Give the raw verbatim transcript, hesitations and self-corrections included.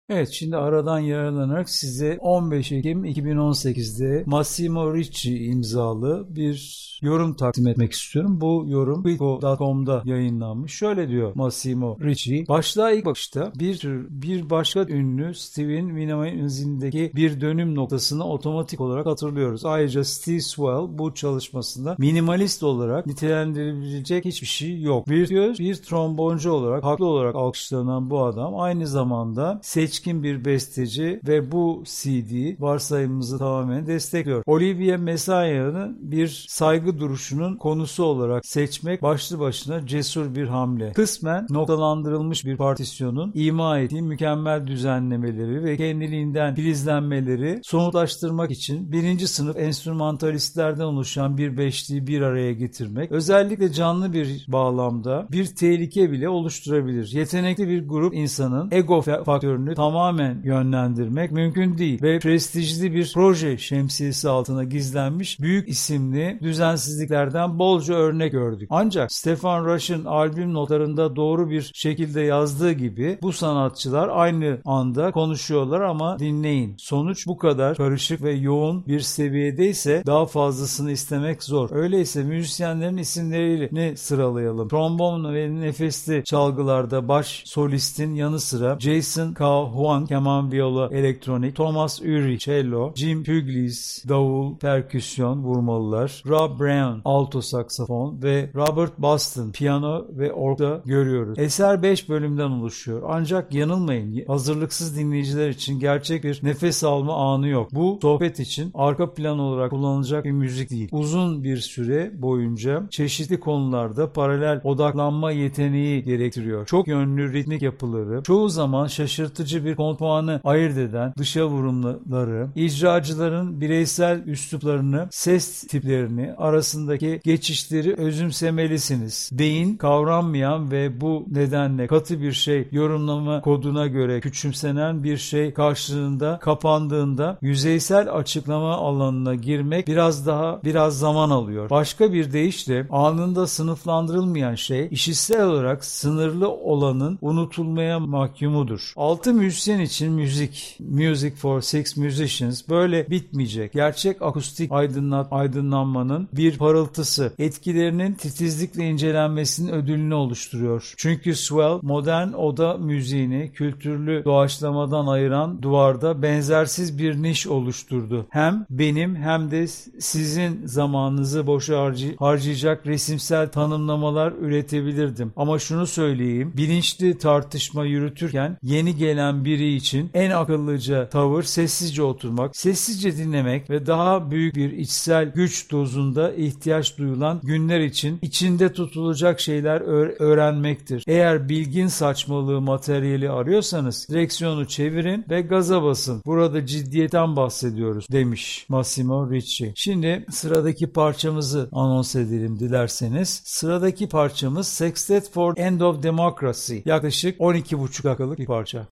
Evet, şimdi aradan yararlanarak size on beş Ekim iki bin on sekizde Massimo Ricci imzalı bir yorum takdim etmek istiyorum. Bu yorum Quico nokta com'da yayınlanmış. Şöyle diyor Massimo Ricci: başlığa ilk bakışta bir tür bir başka ünlü Steven Minimalizm'deki bir dönüm noktasını otomatik olarak hatırlıyoruz. Ayrıca Steve Swell bu çalışmasında minimalist olarak nitelendirilebilecek hiçbir şey yok. Virtüöz bir tromboncu olarak haklı olarak alkışlanan bu adam aynı zamanda seçkin bir besteci ve bu C D varsayımımızı tamamen destekliyor. Olivier Messiaen'ın bir saygı duruşunun konusu olarak seçmek başlı başına cesur bir hamle. Kısmen noktalandırılmış bir partisyonun ima ettiği mükemmel düzenlemeleri ve kendiliğinden filizlenmeleri somutlaştırmak için birinci sınıf enstrümantalistlerden oluşan bir beşliği bir araya getirmek, özellikle canlı bir bağlamda bir tehlike bile oluşturabilir. Yetenekli bir grup insanın ego faktörünü tamamen yönlendirmek mümkün değil ve prestijli bir proje şemsiyesi altına gizlenmiş büyük isimli düzensizliklerden bolca örnek gördük. Ancak Stephen Rush'ın albüm notlarında doğru bir şekilde yazdığı gibi bu sanatçılar aynı anda konuşuyorlar ama dinleyin. Sonuç bu kadar karışık ve yoğun bir seviyedeyse daha fazlasını istemek zor. Öyleyse müzisyenlerin isimlerini sıralayalım. Trombon ve nefesli çalgılarda baş solistin yanı sıra Jason K. Huang keman, viola, elektronik, Thomas Uri cello, Jim Pugliese davul, perküsyon, vurmalılar, Rob Brown alto saksafon ve Robert Boston piyano ve orgda görüyoruz. Eser beş bölümden oluşuyor. Ancak yanılmayın, hazırlıksız dinleyiciler için gerçek bir nefes alma anı yok. Bu sohbet için arka plan olarak kullanılacak bir müzik değil. Uzun bir süre boyunca çeşitli konularda paralel odaklanma yeteneği gerektiriyor. Çok yönlü ritmik yapıları, çoğu zaman şaşırtıcı bir kontuanı ayırt eden dışa vurumları, icracıların bireysel üsluplarını, ses tiplerini arasındaki geçişleri özümsemelisiniz. Beyin kavranmayan ve bu nedenle katı bir şey yorumlama koduna göre küçümsenen bir şey karşılığında kapandığında yüzeysel açıklama alanına girmek biraz daha biraz zaman alıyor. Başka bir deyişle anında sınıflandırılmayan şey işitsel olarak sınırlı olanın unutulmaya mahkumudur. Altı müzisyen için müzik, Music for Six Musicians böyle bitmeyecek. Gerçek akustik aydınlat, aydınlanmanın bir parıltısı etkilerinin titizlikle incelenmesinin ödülünü oluşturuyor. Çünkü Swell modern oda müziğini kültürlü doğaçlamadan ayıran duvarda benzersiz bir niş oluşturdu. Hem benim hem de sizin zamanınızı boşa harcay- harcayacak resimsel tanımlamalar üretebilirdim. Ama şunu söyleyeyim, bilinçli tartışma yürütürken yeni gelen biri için en akıllıca tavır sessizce oturmak, sessizce dinlemek ve daha büyük bir içsel güç dozunda ihtiyaç duyulan günler için içinde tutulacak şeyler öğ- öğrenmektir. Eğer bilgin saçmalığı materyali arıyorsanız direksiyonu çevirin ve gaza basın. Burada ciddiyetten bahsediyoruz demiş Massimo Ricci. Şimdi sıradaki parçamızı anons edelim dilerseniz. Sıradaki parçamız Sextet for End of Democracy. Yaklaşık on iki buçuk dakikalık bir parça.